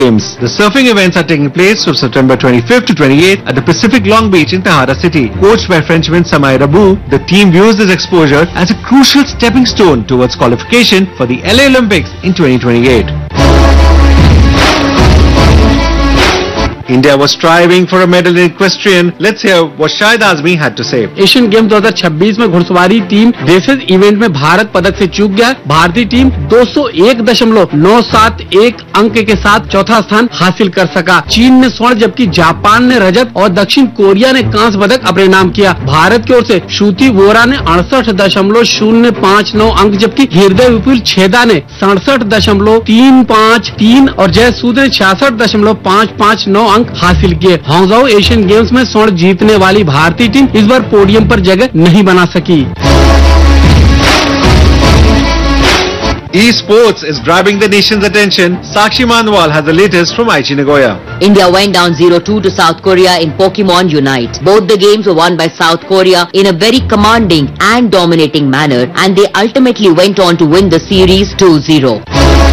Games. The surfing events are taking place from September 25th to 28th at the Pacific Long Beach in Tahara City. Coached by Frenchman Samay Rabu, the team views this exposure as a crucial stepping stone towards qualification for the LA Olympics in 2028. India was striving for a medal in equestrian. Let's hear what Shahid Azmi had to say. Asian game 2026 में घुड़सवारी team races event में भारत पदक से चूक गया। भारतीय team 201.971 अंक के साथ चौथा स्थान हासिल कर सका। चीन ने स्वर्ण जबकि जापान ने रजत और दक्षिण कोरिया ने कांस्य पदक अपने नाम किया। भारत की ओर से श्रुति वोरा ने 68.059 अंक जबकि हृदय विपुल छेदा ने 67.353 और जय सूद ने 66.559 अंक हासिल किए। हांगझाओ एशियन गेम्स में स्वर्ण जीतने वाली भारतीय टीम इस बार पोडियम पर जगह नहीं बना सकी। Esports is grabbing the nation's attention. Sakshi Manwal has the latest from Aichi Nagoya. India went down 0-2 to South Korea in Pokemon Unite. Both the games were won by South Korea in a very commanding and dominating manner, and they ultimately went on to win the series 2-0.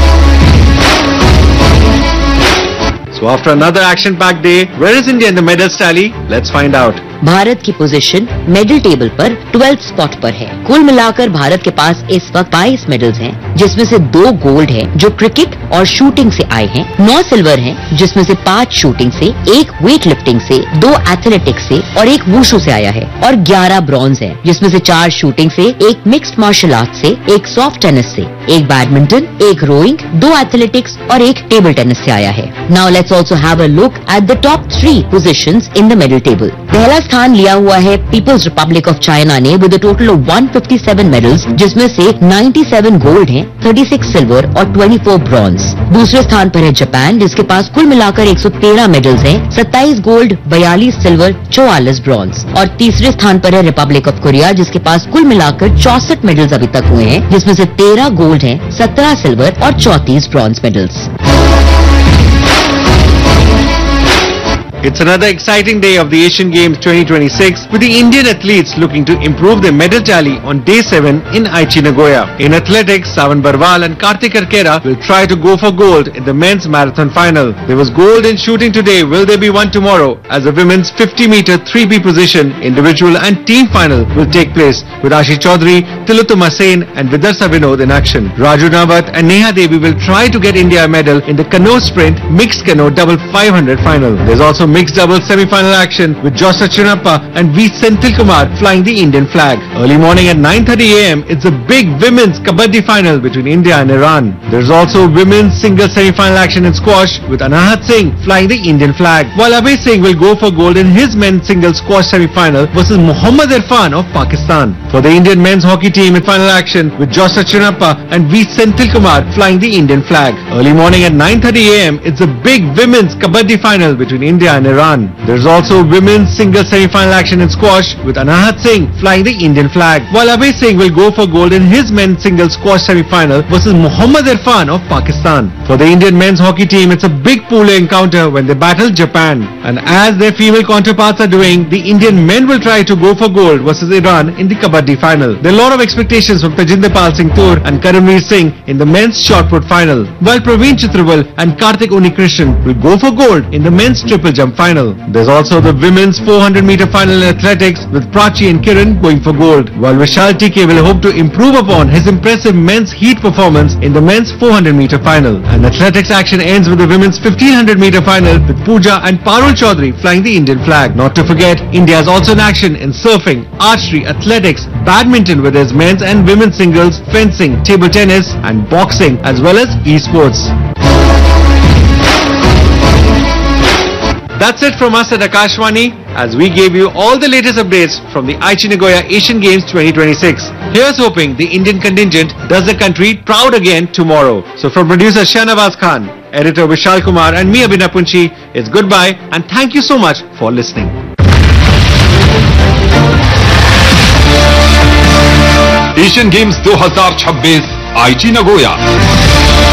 So after another action-packed day, where is India in the medals tally? Let's find out. Bharat की position medal table पर 12th spot पर है। कुल मिलाकर भारत के पास इस वक्त 22 medals हैं, जिसमें से 2 गोल्ड हैं जो क्रिकेट और शूटिंग से आए हैं, 9 सिल्वर हैं जिसमें से 5 शूटिंग से, 1 वेट लिफ्टिंग से, 2 एथलेटिक्स से और 1 वुशु से आया है, और 11 ब्रॉन्ज है जिसमें से 4 शूटिंग से, 1 मिक्स्ड मार्शल आर्ट से, 1 सॉफ्ट टेनिस से, 1 बैडमिंटन, 1 रोइंग, 2 एथलेटिक्स और 1 टेबल टेनिस से आया है। Now let's also have a look at the top 3 positions in the medal table. पहला स्थान लिया हुआ है पीपल्स रिपब्लिक ऑफ चाइना ने with a total of 157 medals, जिसमें से 97 गोल्ड हैं, 36 सिल्वर और 24 ब्रॉन्ज। दूसरे स्थान पर है जापान, जिसके पास कुल मिलाकर 113 मेडल्स हैं, 27 गोल्ड, 42 सिल्वर, 44 ब्रॉन्ज। और तीसरे स्थान पर है रिपब्लिक ऑफ कोरिया, जिसके पास कुल मिलाकर 64 मेडल्स अभी तक हुए हैं, जिसमें से 13 गोल्ड हैं, 17 सिल्वर और 34 bronze medals. It's another exciting day of the Asian Games 2026 with the Indian athletes looking to improve their medal tally on day 7 in Aichi Nagoya. In athletics, Savan Barwal and Kartik Arkera will try to go for gold in the men's marathon final. There was gold in shooting today. Will there be one tomorrow? As the women's 50-meter 3B position individual and team final will take place with Ashi Chaudhary, Tilotoma Sen and Vidarsa Vinod in action. Raju Nawat and Neha Devi will try to get India a medal in the canoe sprint mixed canoe double 500 final. There's also mixed double semi-final action with Joshua Chinappa and V. Senthil Kumar flying the Indian flag. Early morning at 9:30 a.m. it's a big women's kabaddi final between India and Iran. There's also women's single semi-final action in squash with Anahat Singh flying the Indian flag, while Abhay Singh will go for gold in his men's single squash semi-final versus Mohammad Irfan of Pakistan. For the Indian men's hockey team in final action with Joshua Chinappa and V. Senthil Kumar flying the Indian flag. Early morning at 9:30 a.m. it's a big women's kabaddi final between India and Iran. There's also women's single semi-final action in squash with Anahat Singh flying the Indian flag, while Abhay Singh will go for gold in his men's single squash semi-final versus Mohammad Irfan of Pakistan. For the Indian men's hockey team, it's a big pool encounter when they battle Japan. And as their female counterparts are doing, the Indian men will try to go for gold versus Iran in the kabaddi final. There are a lot of expectations from Tajinder Pal Singh Toor and Karamveer Singh in the men's shot put final, while Praveen Chitraval and Karthik Unikrishnan will go for gold in the men's triple jump final. There's also the women's 400-meter final in athletics with Prachi and Kiran going for gold, while Vishal TK will hope to improve upon his impressive men's heat performance in the men's 400-meter final. And athletics action ends with the women's 1500-meter final with Pooja and Parul Chaudhary flying the Indian flag. Not to forget, India is also in action in surfing, archery, athletics, badminton with its men's and women's singles, fencing, table tennis and boxing, as well as esports. That's it from us at Akashvani, as we gave you all the latest updates from the Aichi Nagoya Asian Games 2026. Here's hoping the Indian contingent does the country proud again tomorrow. So from producer Shahnawaz Khan, editor Vishal Kumar and me Abhinay Punchi, it's goodbye and thank you so much for listening. Asian games 2026 आईची Nagoya.